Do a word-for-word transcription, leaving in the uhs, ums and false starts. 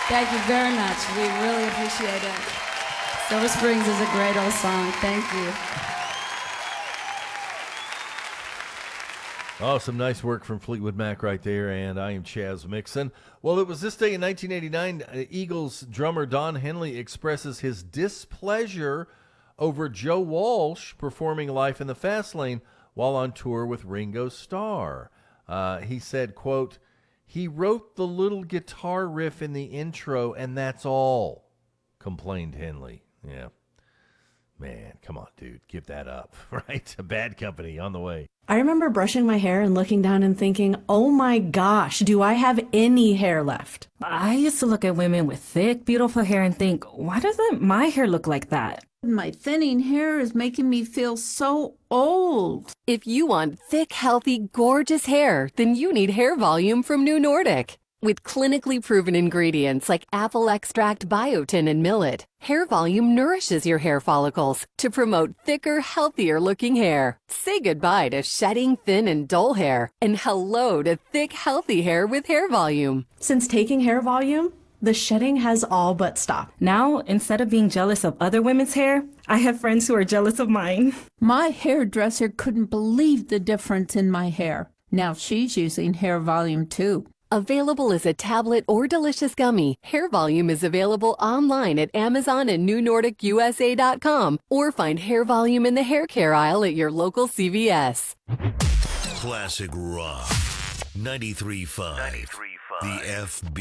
Thank you very much. We really appreciate it. Silver Springs is a great old song. Thank you. Oh, some nice work from Fleetwood Mac right there, and I am Chaz Mixon. Well, it was this day in nineteen eighty-nine, uh, Eagles drummer Don Henley expresses his displeasure over Joe Walsh performing Life in the Fast Lane while on tour with Ringo Starr. Uh, he said, quote, "He wrote the little guitar riff in the intro, and that's all," complained Henley. Yeah. Man, come on, dude. Give that up, right? A Bad Company on the way. I remember brushing my hair and looking down and thinking, oh my gosh, do I have any hair left? I used to look at women with thick, beautiful hair and think, why doesn't my hair look like that? My thinning hair is making me feel so old. If you want thick, healthy, gorgeous hair, then you need Hair Volume from New Nordic. With clinically proven ingredients like apple extract, biotin, and millet, Hair Volume nourishes your hair follicles to promote thicker, healthier-looking hair. Say goodbye to shedding, thin, and dull hair, and hello to thick, healthy hair with Hair Volume. Since taking Hair Volume, the shedding has all but stopped. Now, instead of being jealous of other women's hair, I have friends who are jealous of mine. My hairdresser couldn't believe the difference in my hair. Now she's using Hair Volume too. Available as a tablet or delicious gummy, Hair Volume is available online at Amazon and New Nordic U S A dot com, or find Hair Volume in the hair care aisle at your local C V S. Classic Rock ninety-three point five. The F B.